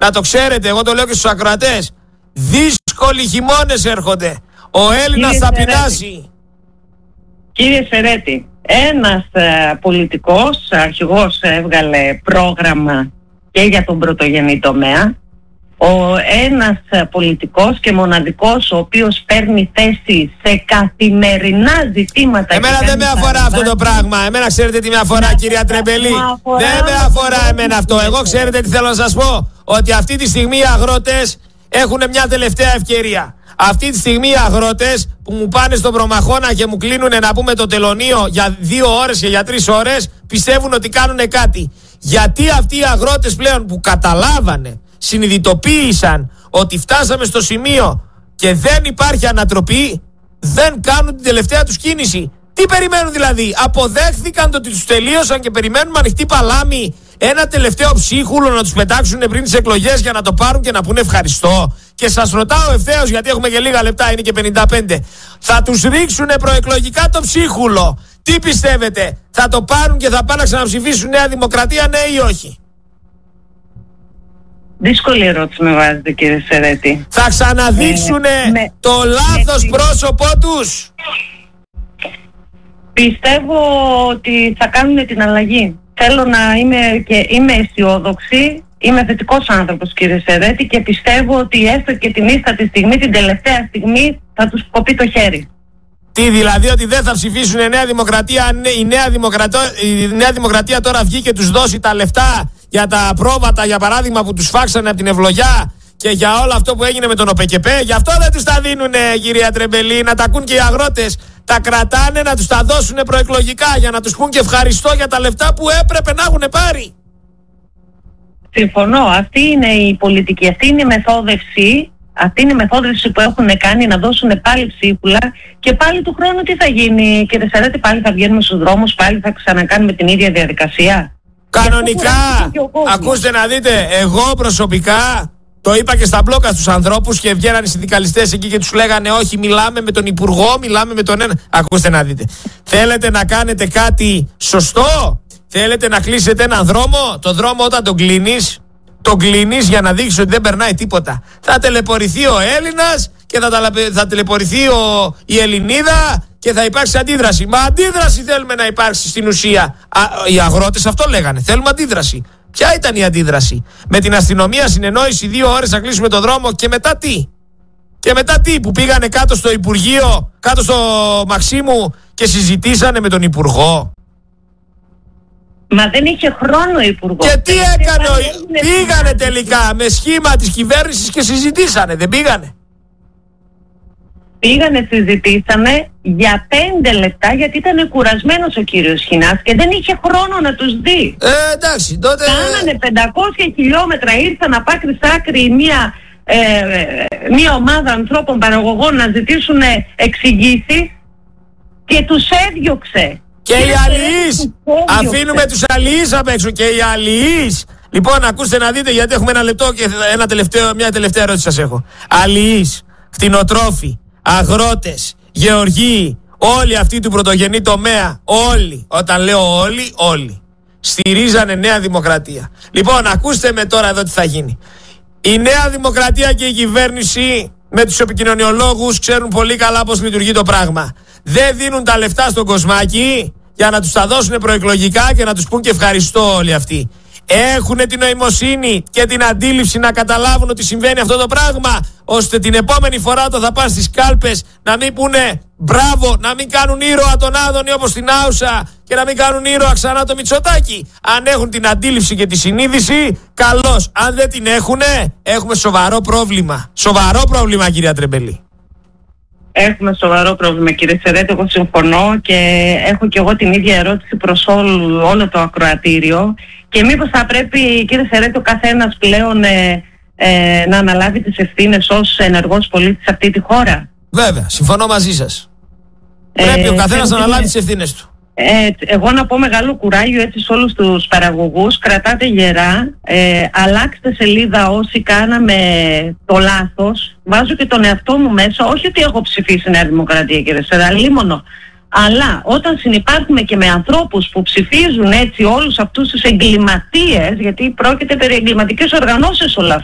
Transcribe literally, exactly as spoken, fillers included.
να το ξέρετε, εγώ το λέω και στους ακροατές. Δύσκολοι χειμώνες έρχονται. Ο Έλληνας θα πεινάσει. Κύριε Σερέτη, ένας ε, πολιτικός αρχηγός έβγαλε πρόγραμμα και για τον πρωτογενή τομέα. Ο ένας πολιτικός και μοναδικός ο οποίος παίρνει θέση σε καθημερινά ζητήματα. Εμένα δεν με αφορά αυτό το πράγμα. Εμένα ξέρετε τι με αφορά, να, κυρία Τρεμπελή. Δεν με αφορά εμένα αυτό. Εγώ ξέρετε τι θέλω να σας πω. Ότι αυτή τη στιγμή οι αγρότες έχουν μια τελευταία ευκαιρία. Αυτή τη στιγμή οι αγρότες που μου πάνε στον Προμαχώνα και μου κλείνουν να πούμε το τελωνείο για δύο ώρες και για τρεις ώρες, πιστεύουν ότι κάνουν κάτι. Γιατί αυτοί οι αγρότες πλέον που καταλάβανε, συνειδητοποίησαν ότι φτάσαμε στο σημείο και δεν υπάρχει ανατροπή, δεν κάνουν την τελευταία τους κίνηση. Τι περιμένουν δηλαδή? Αποδέχθηκαν το ότι τους τελείωσαν και περιμένουν ανοιχτή παλάμη ένα τελευταίο ψίχουλο να τους πετάξουν πριν τις εκλογές για να το πάρουν και να πούνε ευχαριστώ? Και σας ρωτάω ευθέως, γιατί έχουμε και λίγα λεπτά, είναι και πενήντα πέντε. Θα τους ρίξουν προεκλογικά το ψίχουλο? Τι πιστεύετε? Θα το πάρουν και θα πάνε να ξαναψηφίσουν Νέα Δημοκρατία, ναι ή όχι? Δύσκολη ερώτηση με βάζετε, κύριε Σερέτη. Θα ξαναδείξουν ε, με, το λάθος με, πρόσωπό τους? Πιστεύω ότι θα κάνουν την αλλαγή. Θέλω να είμαι, και είμαι αισιόδοξη. Είμαι θετικός άνθρωπος, κύριε Σερέτη, και πιστεύω ότι έστω και την ίστατη στιγμή, την τελευταία στιγμή, θα τους κοπεί το χέρι. Τι, δηλαδή ότι δεν θα ψηφίσουν η Νέα Δημοκρατία αν η Νέα Δημοκρατία, η Νέα Δημοκρατία τώρα βγει και τους δώσει τα λεφτά για τα πρόβατα, για παράδειγμα, που τους φάξανε από την ευλογιά και για όλο αυτό που έγινε με τον ΟΠΕΚΕΠΕ? Γι' αυτό δεν τους τα δίνουνε, κυρία Τρεμπελή, να τα ακούν και οι αγρότες. Τα κρατάνε να τους τα δώσουν προεκλογικά για να τους πούν και ευχαριστώ για τα λεφτά που έπρεπε να έχουν πάρει. Συμφωνώ. Αυτή είναι η πολιτική, αυτή είναι η μεθόδευση. Αυτή είναι η μεθόδευση που έχουν κάνει, να δώσουν πάλι ψίχουλα και πάλι του χρόνου τι θα γίνει, κύριε Σερέτη? Πάλι θα βγαίνουμε στους δρόμους, πάλι θα ξανακάνουμε την ίδια διαδικασία. Κανονικά, ακούστε να δείτε, εγώ προσωπικά το είπα και στα μπλόκα στους ανθρώπους και βγαίνανε οι συνδικαλιστές εκεί και τους λέγανε όχι, μιλάμε με τον Υπουργό, μιλάμε με τον ένα. Ακούστε να δείτε, θέλετε να κάνετε κάτι σωστό? Θέλετε να κλείσετε έναν δρόμο? Το δρόμο όταν τον κλείνεις, τον κλείνεις για να δείξεις ότι δεν περνάει τίποτα. Θα τελεπορηθεί ο Έλληνας και θα, τα, θα τελεπορηθεί ο, η Ελληνίδα και θα υπάρξει αντίδραση. Μα αντίδραση θέλουμε να υπάρξει στην ουσία. Α, οι αγρότες αυτό λέγανε, θέλουμε αντίδραση. Ποια ήταν η αντίδραση? Με την αστυνομία συνεννόηση δύο ώρες να κλείσουμε το δρόμο και μετά τι? Και μετά τι? Που πήγανε κάτω στο Υπουργείο, κάτω στο Μαξίμου και συζητήσανε με τον Υπουργό. Μα δεν είχε χρόνο ο Υπουργός. Και τι έκανε? Ο... Πήγανε τελικά με σχήμα της κυβέρνησης και συζητήσανε, δεν πήγανε? Πήγανε, συζητήσανε για πέντε λεπτά γιατί ήταν κουρασμένος ο κύριος Χινάς και δεν είχε χρόνο να τους δει. Ε, εντάξει, τότε... Κάνανε πεντακόσια χιλιόμετρα, ήρθαν από άκρη σ' άκρη μια, ε, μια ομάδα ανθρώπων παραγωγών να ζητήσουν εξηγήσεις και τους έδιωξε. Και οι αλληλείς, αφήνουμε τους αλληλείς απ' έξω και οι αλληλείς. Λοιπόν, ακούστε να δείτε, γιατί έχουμε ένα λεπτό και ένα τελευταίο, μια τελευταία ερώτηση σας έχω. Αλληλείς, κτηνοτρόφοι, αγρότες, γεωργοί, όλοι αυτοί του πρωτογενή τομέα, όλοι, όταν λέω όλοι, όλοι, στηρίζανε Νέα Δημοκρατία. Λοιπόν, ακούστε με τώρα εδώ τι θα γίνει. Η Νέα Δημοκρατία και η κυβέρνηση με τους επικοινωνιολόγους ξέρουν πολύ καλά πώς λειτουργεί το πράγμα. Δεν δίνουν τα λεφτά στον κοσμάκι για να τους τα δώσουν προεκλογικά και να τους πούν και ευχαριστώ όλοι αυτοί. Έχουν την νοημοσύνη και την αντίληψη να καταλάβουν ότι συμβαίνει αυτό το πράγμα, ώστε την επόμενη φορά όταν θα πάνε στις κάλπες να μην πούνε μπράβο, να μην κάνουν ήρωα τον Άδωνη όπως την Άουσα και να μην κάνουν ήρωα ξανά το Μητσοτάκη. Αν έχουν την αντίληψη και τη συνείδηση, καλώς. Αν δεν την έχουνε, έχουμε σοβαρό πρόβλημα. Σοβαρό πρόβλημα, κυρία Τρεμπελή. Έχουμε σοβαρό πρόβλημα, κύριε Σερέτη, εγώ συμφωνώ και έχω και εγώ την ίδια ερώτηση προς όλο, όλο το ακροατήριο. Και μήπως θα πρέπει, κύριε Σερέτη, ο καθένας πλέον ε, ε, να αναλάβει τις ευθύνες ως ενεργός πολίτης σε αυτή τη χώρα? Βέβαια, συμφωνώ μαζί σας. Ε, πρέπει ο καθένας να αναλάβει τις ευθύνες του. Ε, εγώ να πω μεγάλο κουράγιο έτσι σε όλους τους παραγωγούς, κρατάτε γερά, ε, αλλάξτε σελίδα όσοι κάναμε το λάθος. Βάζω και τον εαυτό μου μέσα, όχι ότι έχω ψηφίσει Νέα Δημοκρατία, κύριε Σεραλίμωνο, αλλά όταν συνυπάρχουμε και με ανθρώπους που ψηφίζουν έτσι όλους αυτούς τους εγκληματίες, γιατί πρόκειται περί εγκληματικές οργανώσεις όλα αυτά.